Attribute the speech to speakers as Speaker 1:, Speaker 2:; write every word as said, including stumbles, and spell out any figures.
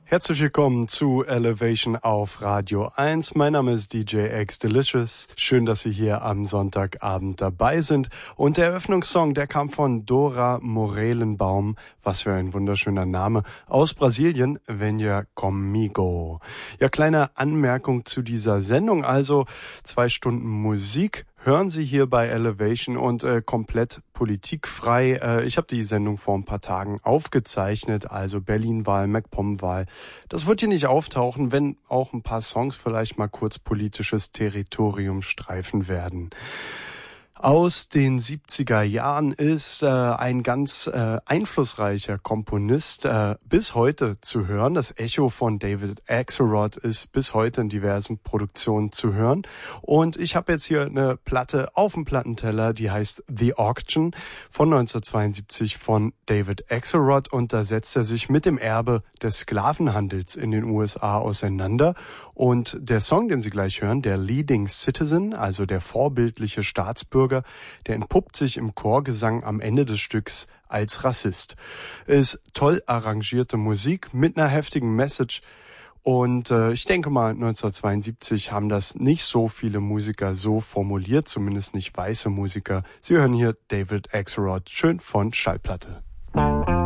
Speaker 1: Herzlich willkommen zu Elevation auf Radio eins. Mein Name ist D J X Delicious. Schön, dass Sie hier am Sonntagabend dabei sind. Und der Eröffnungssong, der kam von Dora Morelenbaum. Was für ein wunderschöner Name. Aus Brasilien, Venha Comigo. Ja, kleine Anmerkung zu dieser Sendung. Also zwei Stunden Musik hören Sie hier bei Elevation und äh, komplett politikfrei. Äh, ich habe die Sendung vor ein paar Tagen aufgezeichnet, also Berlin-Wahl, MacPom-Wahl. Das wird hier nicht auftauchen, wenn auch ein paar Songs vielleicht mal kurz politisches Territorium streifen werden. Aus den siebziger Jahren ist äh, ein ganz äh, einflussreicher Komponist äh, bis heute zu hören. Das Echo von David Axelrod ist bis heute in diversen Produktionen zu hören. Und ich habe jetzt hier eine Platte auf dem Plattenteller, die heißt The Auction von neunzehnhundertzweiundsiebzig von David Axelrod. Und da setzt er sich mit dem Erbe des Sklavenhandels in den U S A auseinander. Und der Song, den Sie gleich hören, der Leading Citizen, also der vorbildliche Staatsbürger, der entpuppt sich im Chorgesang am Ende des Stücks als Rassist. Ist toll arrangierte Musik mit einer heftigen Message. Und äh, ich denke mal, neunzehnhundertzweiundsiebzig haben das nicht so viele Musiker so formuliert, zumindest nicht weiße Musiker. Sie hören hier David Axelrod, schön von Schallplatte.